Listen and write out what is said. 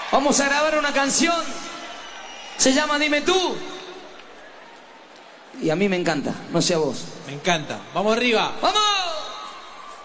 Vamos a grabar una canción. Se llama Dime Tú. Y a mí me encanta, no sé a vos. Me encanta. Vamos arriba. ¡Vamos!